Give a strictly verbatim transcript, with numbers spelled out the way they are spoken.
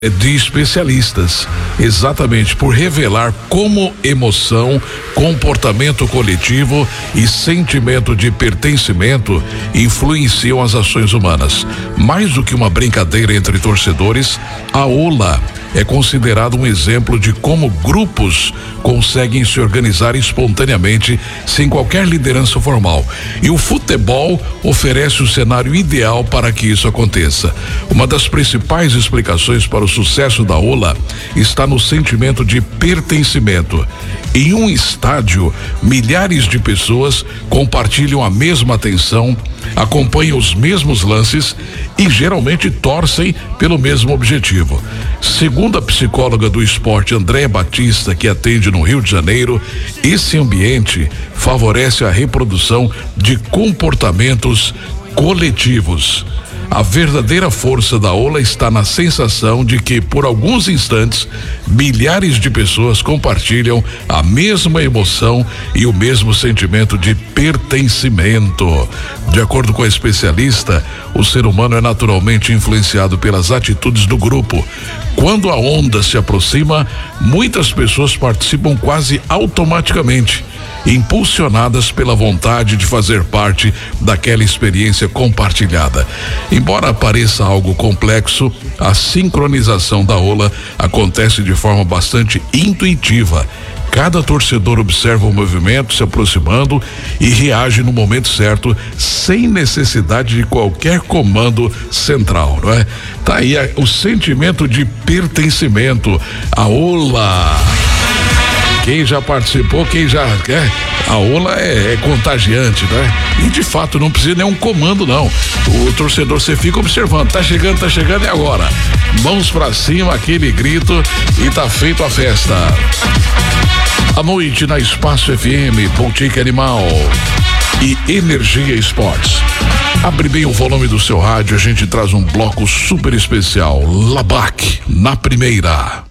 de especialistas, exatamente por revelar como emoção, comportamento coletivo e sentimento de pertencimento influenciam as ações humanas. Mais do que uma brincadeira entre torcedores, a Ola é considerado um exemplo de como grupos conseguem se organizar espontaneamente sem qualquer liderança formal. E o futebol oferece o cenário ideal para que isso aconteça. Uma das principais explicações para o sucesso da Ola está no sentimento de pertencimento. Em um estádio, milhares de pessoas compartilham a mesma atenção, acompanham os mesmos lances e geralmente torcem pelo mesmo objetivo. Segundo a psicóloga do esporte Andréa Batista, que atende no Rio de Janeiro, esse ambiente favorece a reprodução de comportamentos coletivos. A verdadeira força da Ola está na sensação de que, por alguns instantes, milhares de pessoas compartilham a mesma emoção e o mesmo sentimento de pertencimento. De acordo com a especialista, o ser humano é naturalmente influenciado pelas atitudes do grupo. Quando a onda se aproxima, muitas pessoas participam quase automaticamente, impulsionadas pela vontade de fazer parte daquela experiência compartilhada. Embora pareça algo complexo, a sincronização da Ola acontece de forma bastante intuitiva. Cada torcedor observa o movimento se aproximando e reage no momento certo, sem necessidade de qualquer comando central, não é? Tá aí a, o sentimento de pertencimento. A Ola. Quem já participou, quem já quer, a Ola é, é contagiante, né? E de fato não precisa nenhum comando, não. O torcedor, você fica observando, tá chegando, tá chegando, e agora? Mãos pra cima, aquele grito e tá feito a festa. À noite na Espaço F M, Boutique Animal e Energia Esportes. Abre bem o volume do seu rádio, a gente traz um bloco super especial. Labac, na primeira.